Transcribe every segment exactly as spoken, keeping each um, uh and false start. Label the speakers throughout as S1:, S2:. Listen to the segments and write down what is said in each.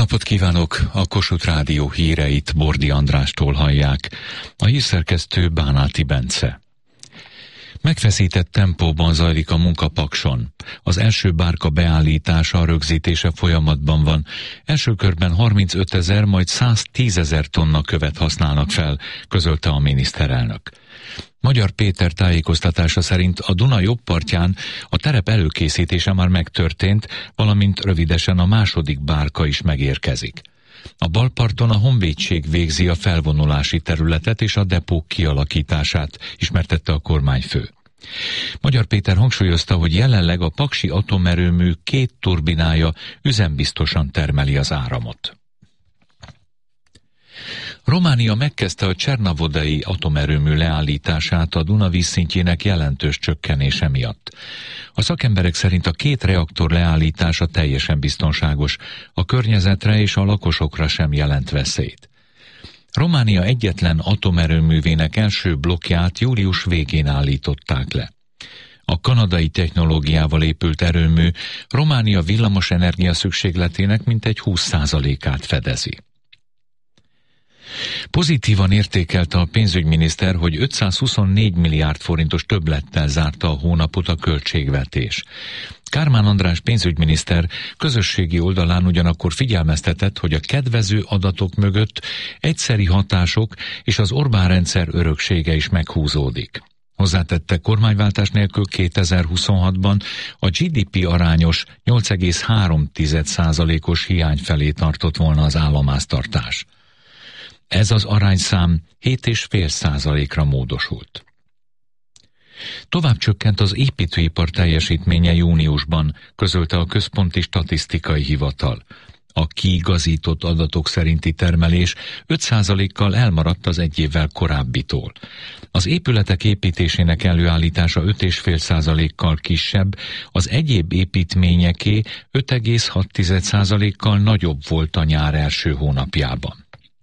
S1: napot kívánok! A Kossuth Rádió híreit Bordi Andrástól hallják. A hírszerkesztő Bánáti Bence. Megfeszített tempóban zajlik a munka Pakson. Az első bárka beállítása, rögzítése folyamatban van. Első körben harmincötezer, majd száztízezer tonna követ használnak fel, közölte a miniszterelnök. Magyar Péter tájékoztatása szerint a Duna jobb partján a terep előkészítése már megtörtént, valamint rövidesen a második bárka is megérkezik. A balparton a honvédség végzi a felvonulási területet és a depók kialakítását, ismertette a kormányfő. Magyar Péter hangsúlyozta, hogy jelenleg a paksi atomerőmű két turbinája üzembiztosan termeli az áramot. Románia megkezdte a Csernavodai atomerőmű leállítását a Duna vízszintjének jelentős csökkenése miatt. A szakemberek szerint a két reaktor leállítása teljesen biztonságos, a környezetre és a lakosokra sem jelent veszélyt. Románia egyetlen atomerőművének első blokkját július végén állították le. A kanadai technológiával épült erőmű Románia villamosenergia szükségletének mintegy húsz százalékát fedezi. Pozitívan értékelte a pénzügyminiszter, hogy ötszázhuszonnégy milliárd forintos többlettel zárta a hónapot a költségvetés. Kármán András pénzügyminiszter közösségi oldalán ugyanakkor figyelmeztetett, hogy a kedvező adatok mögött egyszeri hatások és az Orbán-rendszer öröksége is meghúzódik. Hozzátette, kormányváltás nélkül kétezer-huszonhatban a gé dé pé arányos nyolc egész három százalékos hiány felé tartott volna az államháztartás. Ez az arányszám hét egész öt százalékra módosult. Tovább csökkent az építőipar teljesítménye júniusban, közölte a Központi Statisztikai Hivatal. A kiigazított adatok szerinti termelés öt százalékkal elmaradt az egy évvel korábbitól. Az épületek építésének előállítása öt egész öt százalékkal kisebb, az egyéb építményeké öt egész hat százalékkal nagyobb volt a nyár első hónapjában.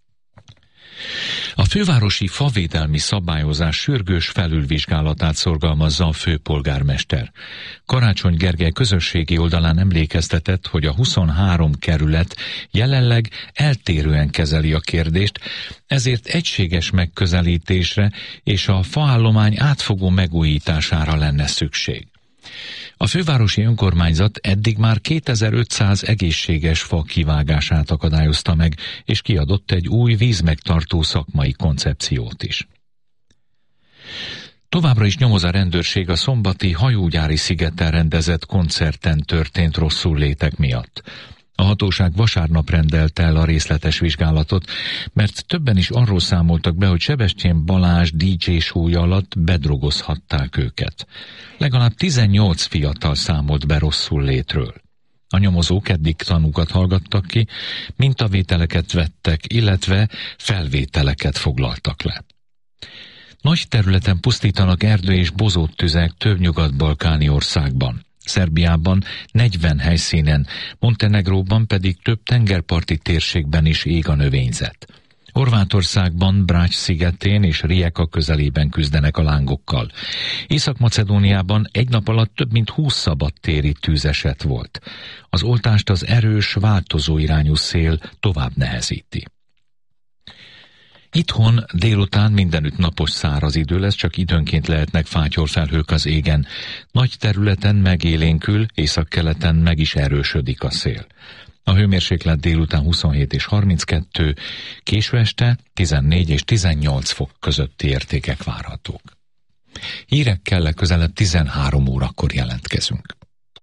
S1: A fővárosi favédelmi szabályozás sürgős felülvizsgálatát szorgalmazza a főpolgármester. Karácsony Gergely közösségi oldalán emlékeztetett, hogy a huszonhárom kerület jelenleg eltérően kezeli a kérdést, ezért egységes megközelítésre és a faállomány átfogó megújítására lenne szükség. A fővárosi önkormányzat eddig már kétezer-ötszáz egészséges fa kivágását akadályozta meg, és kiadott egy új vízmegtartó szakmai koncepciót is. Továbbra is nyomoz a rendőrség a szombati hajógyári szigeten rendezett koncerten történt rosszullétek miatt. A hatóság vasárnap rendelte el a részletes vizsgálatot, mert többen is arról számoltak be, hogy Sebestyén Balázs dé dzsé show-ja alatt bedrogozhatták őket. Legalább tizennyolc fiatal számolt be rosszullétről. A nyomozók eddig tanúkat hallgattak ki, mintavételeket vettek, illetve felvételeket foglaltak le. Nagy területen pusztítanak erdő- és bozóttüzek több nyugat-balkáni országban. Szerbiában negyven helyszínen, Montenegróban pedig több tengerparti térségben is ég a növényzet. Horvátországban, Brač szigetén és Rijeka közelében küzdenek a lángokkal. Észak-Macedóniában egy nap alatt több mint húsz szabadtéri tűzeset volt. Az oltást az erős, változó irányú szél tovább nehezíti. Itthon délután mindenütt napos száraz idő lesz, csak időnként lehetnek fátyolfelhők az égen. Nagy területen megélénkül, északkeleten meg is erősödik a szél. A hőmérséklet délután huszonhét és harminckettő, késő este tizennégy és tizennyolc fok közötti értékek várhatók. Hírekkel legközelebb tizenhárom órakor jelentkezünk.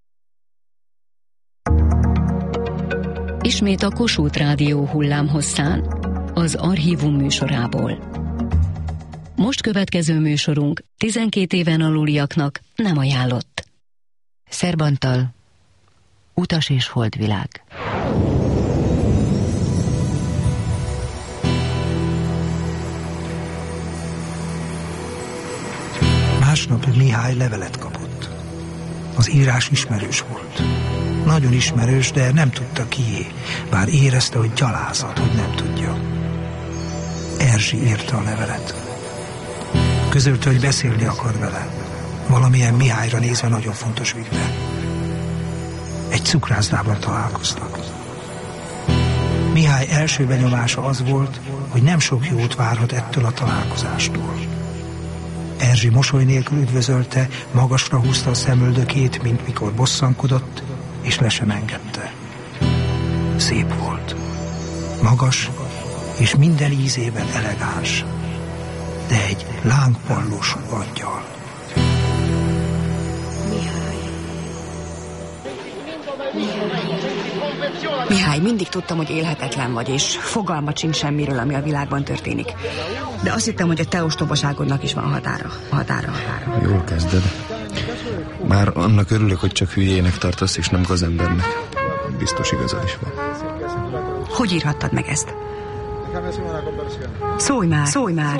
S2: Ismét a Kossuth Rádió hullámhosszán, az Archívum műsorából. Most következő műsorunk tizenkét éven aluliaknak nem ajánlott.
S3: Szerbantal, Utas és holdvilág.
S4: Másnap Mihály levelet kapott. Az írás ismerős volt. Nagyon ismerős, de nem tudta kié, bár érezte, hogy gyalázat, hogy nem tudja. Erzsi írta a levelet. Közölte, hogy beszélni akar vele. Valamilyen Mihályra nézve nagyon fontos ügyben. Egy cukrászdában találkoztak. Mihály első benyomása az volt, hogy nem sok jót várhat ettől a találkozástól. Erzsi mosoly nélkül üdvözölte, magasra húzta a szemöldökét, mint mikor bosszankodott, és le sem engedte. Szép volt. Magas, és minden ízében elegáns, de egy lángpallósú angyal.
S5: Mihály, mindig tudtam, hogy élhetetlen vagy, és fogalmat sincs semmiről, ami a világban történik. De azt hittem, hogy a te ostobaságodnak is van határa. Határa, határa.
S6: Jól kezded. Már annak örülök, hogy csak hülyének tartasz, és nem gazembernek. Biztos igazad is van.
S5: Hogy írhattad meg ezt? Szólj már, szólj már!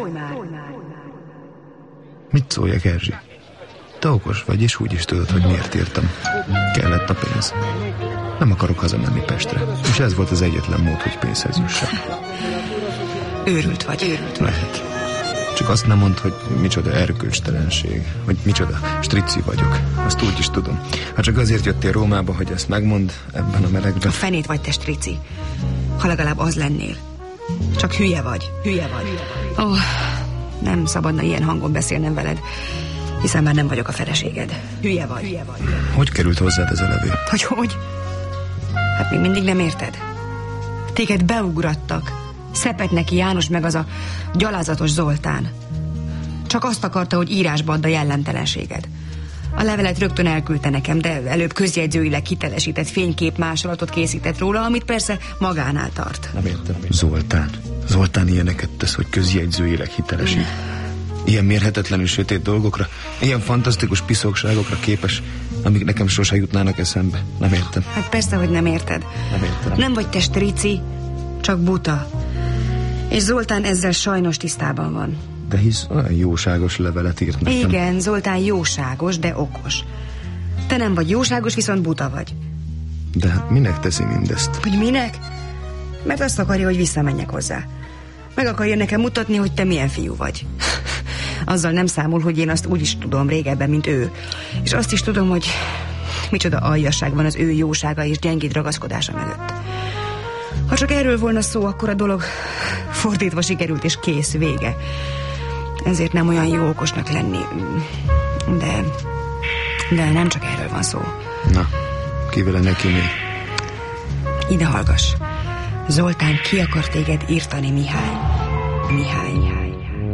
S6: Mit szóljak, Erzsi? Te okos vagy, és úgy is tudod, hogy miért írtam. Kellett a pénz. Nem akarok hazamenni Pestre, és ez volt az egyetlen mód, hogy pénzhez jussak.
S5: Őrült vagy, őrült vagy.
S6: Lehet. Csak azt nem mondd, hogy micsoda erkölcstelenség, hogy micsoda strici vagyok. Azt úgy is tudom. Ha csak azért jöttél Rómába, hogy ezt megmondd ebben a melegben.
S5: A fenét vagy, te strici. Ha legalább az lennél. Csak hülye vagy, hülye vagy. Ó, oh, nem szabadna ilyen hangon beszélnem veled, hiszen már nem vagyok a feleséged. Hülye vagy, hülye vagy.
S6: Hogy került hozzád ez a levél?
S5: Hogy hogy? Hát még mindig nem érted? Téged beugrattak. Szepet neki János meg az a gyalázatos Zoltán. Csak azt akarta, hogy írásba add a jellemtelenséged. A levelet rögtön elküldte nekem, de előbb közjegyzőileg hitelesített fénykép másolatot készített róla, amit persze magánál tart.
S6: Nem értem. Zoltán. Zoltán ilyeneket tesz, hogy közjegyzőileg hitelesít. Ilyen mérhetetlenül sötét dolgokra, ilyen fantasztikus piszokságokra képes, amik nekem sose jutnának eszembe. Nem értem.
S5: Hát persze, hogy nem érted.
S6: Nem értem.
S5: Nem vagy te strici, csak buta. És Zoltán ezzel sajnos tisztában van.
S6: De hisz olyan jóságos levelet írt nekem.
S5: Igen, Zoltán jóságos, de okos. Te nem vagy jóságos, viszont buta vagy.
S6: De hát minek teszi mindezt?
S5: Hogy minek? Mert azt akarja, hogy visszamenjek hozzá. Meg akarja nekem mutatni, hogy te milyen fiú vagy. Azzal nem számol, hogy én azt úgy is tudom régebben, mint ő. És azt is tudom, hogy micsoda aljasság van az ő jósága és gyengéd ragaszkodása mögött. Ha csak erről volna szó, akkor a dolog fordítva sikerült, és kész, vége. Ezért nem olyan jó okosnak lenni. De, de nem csak erről van szó.
S6: Na, ki vele neki mi?
S5: Ide hallgass. Zoltán ki akar téged írtani, Mihály. Mihály, Mihály.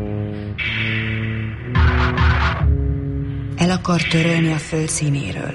S5: El akar törölni a föld színéről.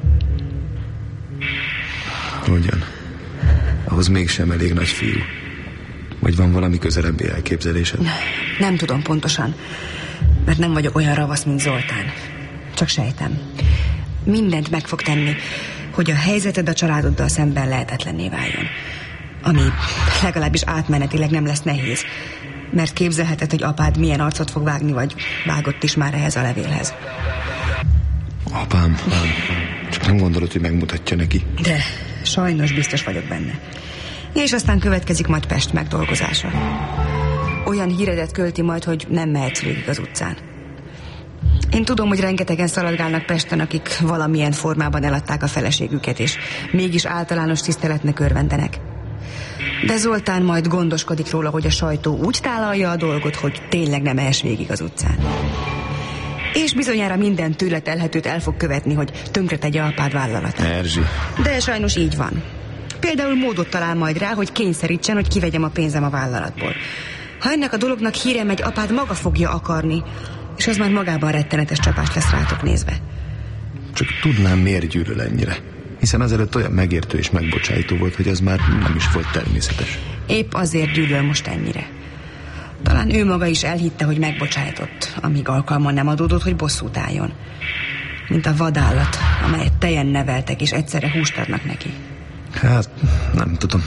S6: Hogyan? Ahhoz mégsem elég nagy fiú. Vagy van valami közelebbi elképzelésed?
S5: Nem tudom pontosan, mert nem vagyok olyan ravasz, mint Zoltán. Csak sejtem. Mindent meg fog tenni, hogy a helyzeted a családoddal szemben lehetetlenné váljon. Ami legalábbis átmenetileg nem lesz nehéz, mert képzelheted, hogy apád milyen arcot fog vágni, vagy vágott is már ehhez a levélhez.
S6: Apám, csak nem gondolod, hogy megmutatja neki?
S5: De sajnos biztos vagyok benne. És aztán következik majd Pest megdolgozása. Olyan híredet költi majd, hogy nem mehetsz végig az utcán. Én tudom, hogy rengetegen szaladgálnak Pesten, akik valamilyen formában eladták a feleségüket, és mégis általános tiszteletnek örvendenek. De Zoltán majd gondoskodik róla, hogy a sajtó úgy tálalja a dolgot, hogy tényleg nem ehess végig az utcán. És bizonyára minden tőle telhetőt el fog követni, hogy tönkretegye apád vállalatát.
S6: Erzsi.
S5: De sajnos így van. Például módot talál majd rá, hogy kényszerítsen, hogy kivegyem a pénzem a vállalatból. Ha ennek a dolognak híre megy, apád maga fogja akarni, és az majd magában rettenetes csapás lesz rátok nézve.
S6: Csak tudnám, miért gyűlöl ennyire. Hiszen azelőtt olyan megértő és megbocsájtó volt, hogy az már nem is volt természetes.
S5: Épp azért gyűlöl most ennyire. Talán ő maga is elhitte, hogy megbocsájtott, amíg alkalma nem adódott, hogy bosszút álljon. Mint a vadállat, amelyet tejen neveltek, és egyszerre húst adnak neki.
S6: Hát, nem tudom.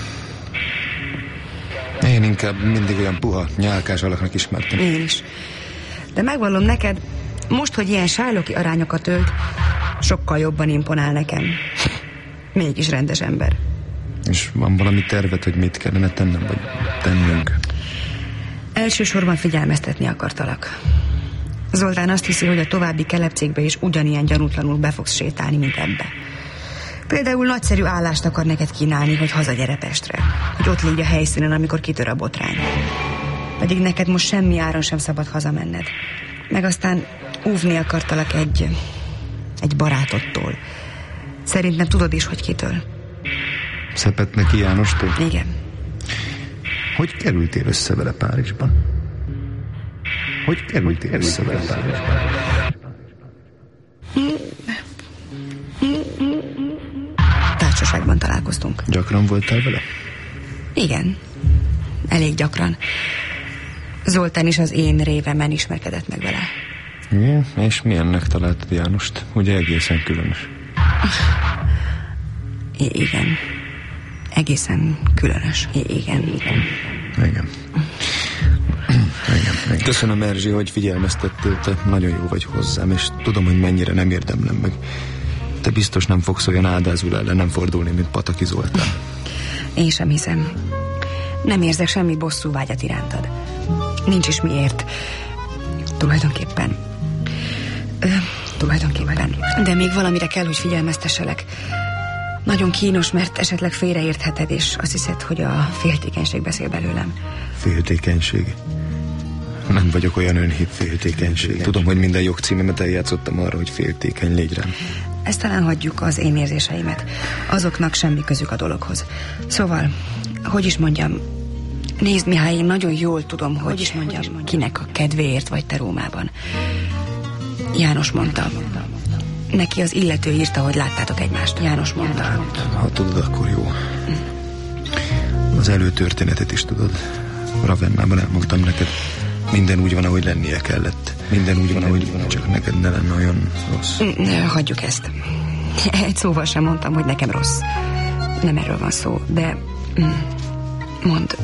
S6: Én inkább mindig olyan puha, nyálkás alaknak ismertem.
S5: Én is. De megvallom neked, most, hogy ilyen Shylock-i arányokat ölt, sokkal jobban imponál nekem. Mégis rendes ember.
S6: És van valami tervet, hogy mit kellene tennem, vagy tennünk?
S5: Elsősorban figyelmeztetni akartalak. Zoltán azt hiszi, hogy a további kelepcékbe is ugyanilyen gyanútlanul be fogsz sétálni, mint ebbe. Például nagyszerű állást akar neked kínálni, hogy hazagyere Pestre. Hogy ott légy a helyszínen, amikor kitör a botrány. Pedig neked most semmi áron sem szabad hazamenned. Meg aztán óvni akartalak egy... egy barátodtól. Szerintem tudod is, hogy kitől.
S6: Szepetneki Jánostól?
S5: Igen.
S6: Hogy kerültél össze vele Párizsban? Hogy kerültél össze vele Párizsban?
S5: Társaságban találkoztunk.
S6: Gyakran voltál vele?
S5: Igen. Elég gyakran. Zoltán is az én révemen ismerkedett meg vele.
S6: Igen? És milyennek találtad Jánost? Ugye egészen különös.
S5: I- igen. Egészen különös. I- igen, igen.
S6: Igen. Igen, igen. Köszönöm, Erzsi, hogy figyelmeztettél, te nagyon jó vagy hozzám, és tudom, hogy mennyire nem érdemlem meg. Te biztos nem fogsz olyan áldázul ellen nem fordulni, mint Pataki Zoltán.
S5: Én sem hiszem. Nem érzek semmi bosszúvágyat irántad. Nincs is miért. Tulajdonképpen. Ö, tulajdonképpen. De még valamire kell, hogy figyelmeztesselek. Nagyon kínos, mert esetleg félreértheted, és azt hiszed, hogy a féltékenység beszél belőlem.
S6: Féltékenység? Nem vagyok olyan önhív féltékenység. Tudom, hogy minden jogcímemet eljátszottam arra, hogy féltékeny légy rám.
S5: Ezt talán hagyjuk, az én érzéseimet. Azoknak semmi közük a dologhoz. Szóval, hogy is mondjam, nézd, Mihály, én nagyon jól tudom, hogy, hogy is mondjam, hogy kinek a kedvéért vagy te Rómában. János mondta. Neki az illető írta, hogy láttátok egymást. János mondta.
S6: Ha tudod, akkor jó. Az előtörténetet is tudod. Ravennában elmondtam neked. Minden úgy van, ahogy lennie kellett. Minden úgy van, ahogy van, csak neked ne lenne olyan rossz.
S5: Hagyjuk ezt. Egy szóval sem mondtam, hogy nekem rossz. Nem erről van szó, de... Mond.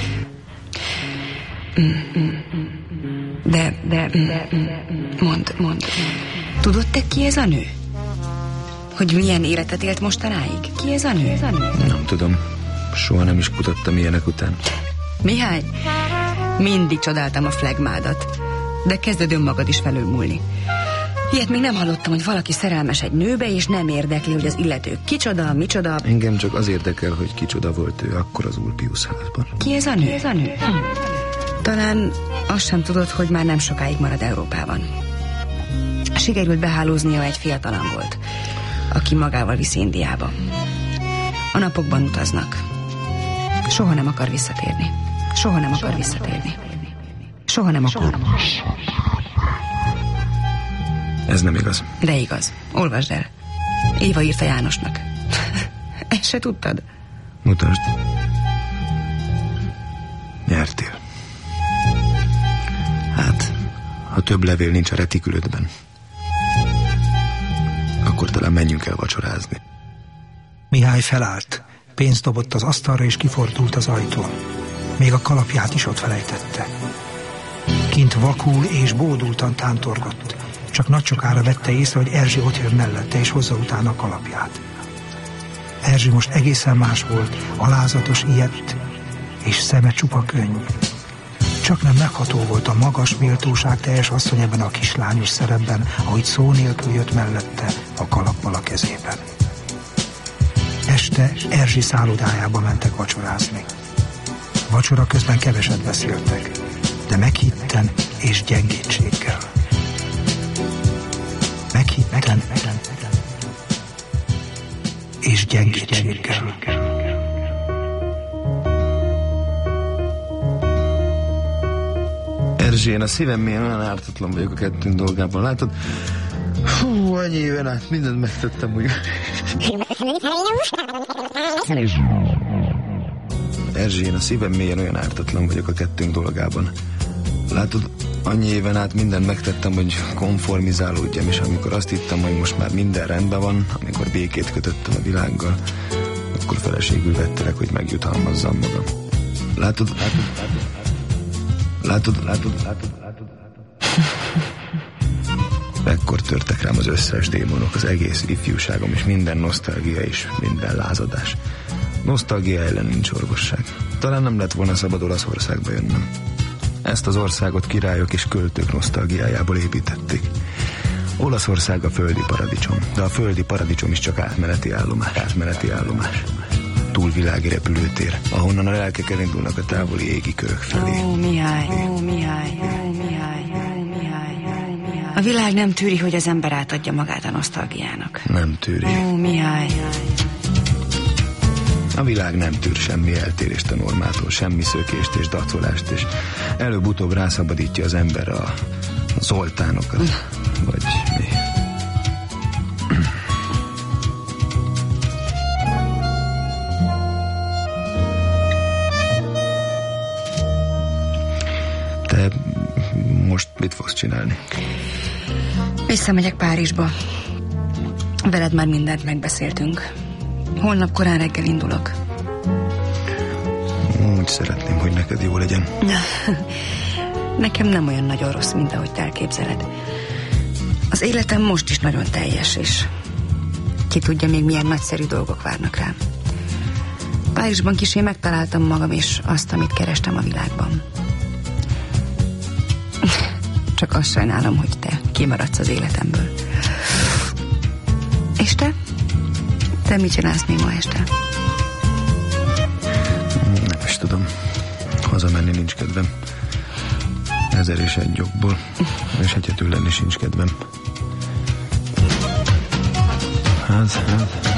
S5: De, de, de... Mond, mond. Tudod te, ki ez a nő? Hogy milyen életet élt mostanáig? Ki ez a nő?
S6: Nem tudom. Soha nem is kutattam ilyenek után.
S5: Mihály, mindig csodáltam a flegmádat, de kezded önmagad is felülmúlni. Ilyet még nem hallottam, hogy valaki szerelmes egy nőbe, és nem érdekli, hogy az illető kicsoda, micsoda.
S6: Engem csak az érdekel, hogy kicsoda volt ő akkor az Ulpius házban.
S5: Ki ez a nő? Ki ez a nő? Hm. Talán azt sem tudod, hogy már nem sokáig marad Európában. Sikerült behálóznia egy fiatalan volt, aki magával viszi Indiába. A napokban utaznak. Soha nem akar visszatérni. Soha nem akar visszatérni. Soha nem akar.
S6: Ez nem igaz.
S5: De igaz. Olvasd el. Éva írta Jánosnak. Ezt se tudtad?
S6: Mutasd. Nyertél. Hát, ha több levél nincs a retikülödben, akkor talán menjünk el vacsorázni.
S4: Mihály felállt, pénzt dobott az asztalra és kifordult az ajtón. Még a kalapját is ott felejtette. Kint vakul és bódultan tántorgott. Csak nagy sokára vette észre, hogy Erzsi ott jön mellette, és hozza utána a kalapját. Erzsi most egészen más volt, alázatos ilyet, és szeme csupa könny. Csak nem megható volt a magas, méltóság teljes asszony ebben a kislányos szerepben, ahogy szó nélkül jött mellette a kalappal a kezében. Este Erzsi szállodájába mentek vacsorázni. Vacsora közben keveset beszéltek, de meghitten és gyengétséggel. Meghitten és gyengétséggel.
S6: Erzsi, én a szívem mélyen olyan ártatlan vagyok a kettőnk dolgában, látod? Hú, annyi éven át mindent megtettem, hogy... Erzsi, én a szívem mélyen olyan ártatlan vagyok a kettőnk dolgában. Látod, annyi éven át mindent megtettem, hogy konformizálódjam, és amikor azt hittem, hogy most már minden rendben van, amikor békét kötöttem a világgal, akkor feleségül vettelek, hogy megjutalmazzam magam. Látod, látod, látod, látod, látod, látod, látod, látod, látod. Ekkor törtek rám az összes démonok, az egész ifjúságom, és minden nosztalgia és minden lázadás. Nosztalgia ellen nincs orvosság. Talán nem lett volna szabad Olaszországba jönnöm. Ezt az országot királyok és költők nosztalgiájából építették. Olaszország a földi paradicsom, de a földi paradicsom is csak átmeneti állomás. Átmeneti állomás. Túlvilági repülőtér, ahonnan a lelkek elindulnak a távoli égi körök felé.
S5: Ó, Mihály, ó, Mihály, ó, Mihály, ó, Mihály, ó, Mihály. A világ nem tűri, hogy az ember átadja magát a nosztalgiának.
S6: Nem tűri.
S5: Ó, Mihály.
S6: A világ nem tűr semmi eltérést a normától, semmi szökést és dacolást, és előbb-utóbb rászabadítja az ember a Zoltánokat, vagy mi. Te most mit fogsz csinálni?
S5: Visszamegyek Párizsba. Veled már mindent megbeszéltünk. Holnap korán reggel indulok.
S6: Úgy szeretném, hogy neked jó legyen.
S5: Nekem nem olyan nagyon rossz, mint ahogy te elképzeled. Az életem most is nagyon teljes, és ki tudja még milyen nagyszerű dolgok várnak rám. Párizsban kissé megtaláltam magam és azt, amit kerestem a világban. Csak azt sajnálom, hogy te kimaradsz az életemből. És te? Te mit csinálsz még ma este?
S6: Nem is tudom. Hazamenni nincs kedvem. Ezer és egy jogból. És egyetül lenni sincs kedvem. Hát, hát...